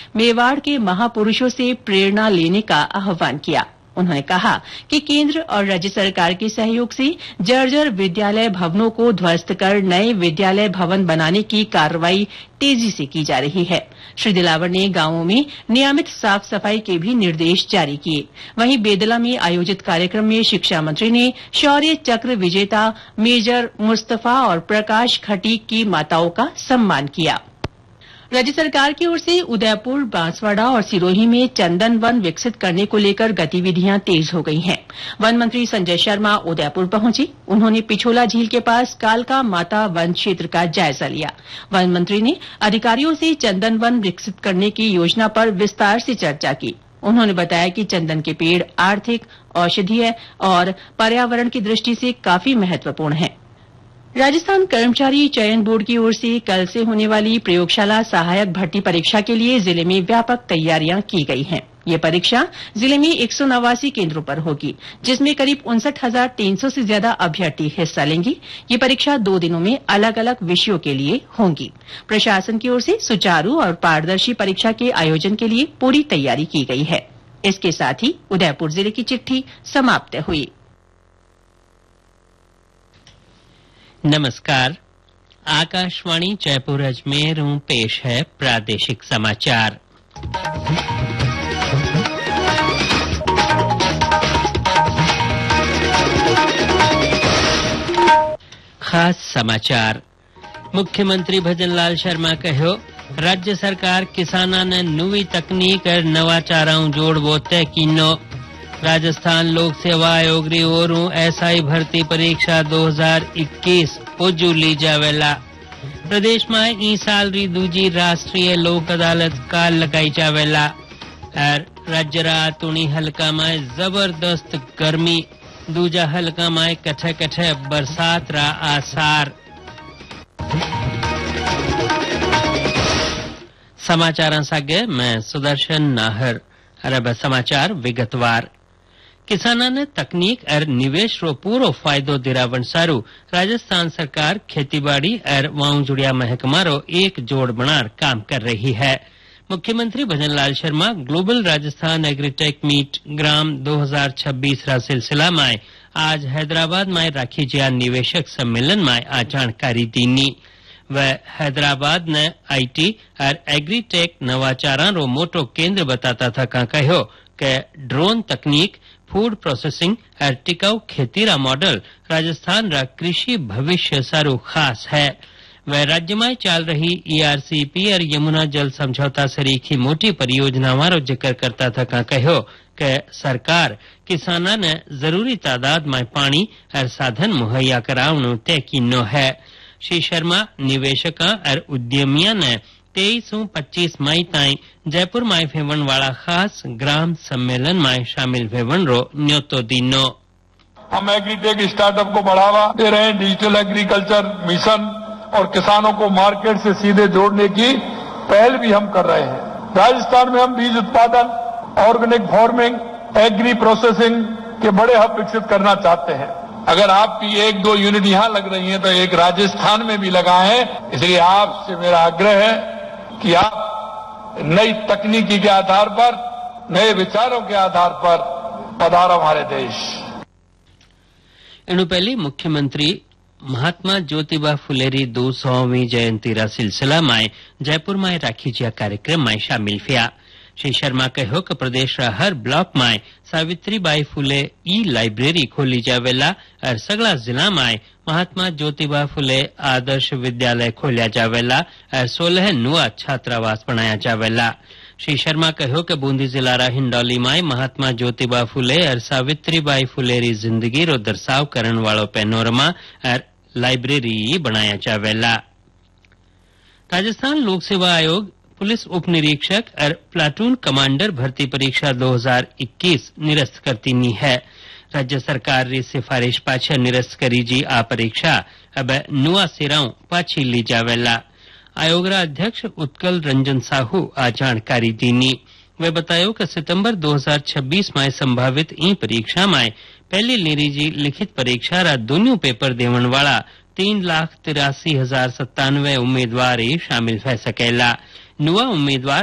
मेवाड़ के महापुरुषों से प्रेरणा लेने का आह्वान किया। उन्होंने कहा कि केंद्र और राज्य सरकार के सहयोग से जर्जर विद्यालय भवनों को ध्वस्त कर नए विद्यालय भवन बनाने की कार्रवाई तेजी से की जा रही है। श्री दिलावर ने गांवों में नियमित साफ सफाई के भी निर्देश जारी किए। वहीं बेदला में आयोजित कार्यक्रम में शिक्षा मंत्री ने शौर्य चक्र विजेता मेजर मुस्तफा और प्रकाश खटीक की माताओं का सम्मान किया। राज्य सरकार की ओर से उदयपुर, बांसवाड़ा और सिरोही में चंदन वन विकसित करने को लेकर गतिविधियां तेज हो गई हैं। वन मंत्री संजय शर्मा उदयपुर पहुंचे। उन्होंने पिछोला झील के पास कालका माता वन क्षेत्र का जायजा लिया। वन मंत्री ने अधिकारियों से चंदन वन विकसित करने की योजना पर विस्तार से चर्चा की। उन्होंने बताया कि चंदन के पेड़ आर्थिक, औषधीय और पर्यावरण की दृष्टि से काफी महत्वपूर्ण हैं। राजस्थान कर्मचारी चयन बोर्ड की ओर से कल से होने वाली प्रयोगशाला सहायक भर्ती परीक्षा के लिए जिले में व्यापक तैयारियां की गई हैं। ये परीक्षा जिले में 189 केंद्रों पर होगी, जिसमें करीब 59,300 से ज्यादा अभ्यर्थी हिस्सा लेंगे। ये परीक्षा 2 दिनों में अलग अलग विषयों के लिए होंगी। प्रशासन की ओर से सुचारू और पारदर्शी परीक्षा के आयोजन के लिए पूरी तैयारी की गई है। इसके साथ ही उदयपुर जिले की चिट्ठी समाप्त हुई। नमस्कार, आकाशवाणी जयपुर अजमेर पेश है प्रादेशिक समाचार। खास समाचार। मुख्यमंत्री भजन लाल शर्मा कहो, राज्य सरकार किसाना ने नवी तकनीक और नवाचारों जोड़वो तय कीनो। राजस्थान लोक सेवा आयोग री ओरू एसआई भर्ती परीक्षा 2021 ओजू ली जावेला। प्रदेश में ई साल री दूजी राष्ट्रीय लोक अदालत काल लगाई जावेला। और राज्य रा तुणी हल्का में जबरदस्त गर्मी, दूजा हल्का में कठे कठे बरसात रा आसार। समाचार सागे मैं सुदर्शन नाहर। अब समाचार विगतवार। किसाना ने तकनीक और निवेश रो पूरो फायदो दिरावण सारू राजस्थान सरकार खेतीबाड़ी और वाऊ जुड़िया महकमा रो एक जोड़ बनार काम कर रही है। मुख्यमंत्री भजन Lal Sharma global Rajasthan agritech meet ग्राम 2026 रा सिलसिला में आज हैदराबाद में राखी जिया निवेशक सम्मेलन में आ जानकारी दीनी। वह हैदराबाद ने आईटी और एग्रीटेक नवाचारा रो मोटो केंद्र बताता था। कहो कि ड्रोन तकनीक, फूड प्रोसेसिंग और टिकाऊ खेती रा मॉडल राजस्थान रा कृषि भविष्य सारू खास है। वह राज्य में चल रही ईआरसीपी और यमुना जल समझौता सरीखी मोटी परियोजनाओं रो जिक्र करता था। कहो कि सरकार किसाना ने जरूरी तादाद में पानी और साधन मुहैया करावनु तय कीनो है। श्री शर्मा निवेशका और उद्यमिया ने 23 और 25 मई ताई जयपुर में भेवन वाला खास ग्राम सम्मेलन में शामिल भेवन रो न्योतो दीनो। हम एग्रीटेक स्टार्टअप को बढ़ावा दे रहे हैं, डिजिटल एग्रीकल्चर मिशन और किसानों को मार्केट से सीधे जोड़ने की पहल भी हम कर रहे हैं। राजस्थान में हम बीज उत्पादन, ऑर्गेनिक फार्मिंग, एग्री प्रोसेसिंग के बड़े हब विकसित करना चाहते हैं। अगर आपकी 1-2 यूनिट यहाँ लग रही है तो एक राजस्थान में भी लगाएं। इसलिए आपसे मेरा आग्रह है कि आप नई तकनीकी के आधार पर, नए विचारों के आधार पर पधारो हमारे देश। इनु पहले मुख्यमंत्री महात्मा ज्योतिबा फुलेरी 200वीं जयंती रा सिलसिला में जयपुर में राखी जिया कार्यक्रम में शामिल हुआ। श्री शर्मा कहो कि प्रदेश रा हर ब्लॉक में सावित्रीबाई फुले ई लाइब्रेरी खोली जावेला और सगला जिला में महात्मा ज्योतिबा फुले आदर्श विद्यालय खोलिया जावेला और 16 नुआ छात्रावास बनाया जावेला। श्री शर्मा कहो कि बूंदी जिला रा हिंडौली में महात्मा ज्योतिबा फुले और सावित्रीबाई फुले री जिंदगी रो दर्शाव करण वालो पेनोरमा और लाइब्रेरी बनाया जावेला। राजस्थान लोक सेवा आयोग पुलिस उप निरीक्षक और प्लाटून कमांडर भर्ती परीक्षा 2021 निरस्त करती नी है। राज्य सरकार री सिफारिश पाछे निरस्त करी जी आ परीक्षा अब नुआ सिराऊ पाछी ली जावेला। आयोग रा अध्यक्ष उत्कल रंजन साहू आ जानकारी दीनी। वे बतायो कि सितंबर 2026 में संभावित ई परीक्षा में पहली लीरीजी लिखित परीक्षा रा दोनों पेपर देवन वाला 3,83,097 उम्मीदवार शामिल हो सकेला। नुआ उम्मीदवार